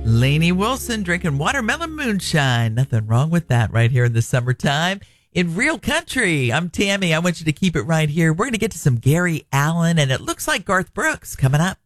Lainey Wilson drinking watermelon moonshine. Nothing wrong with that right here in the summertime. In Real Country, I'm Tammy. I want you to keep it right here. We're going to get to some Gary Allan, and it looks like Garth Brooks coming up.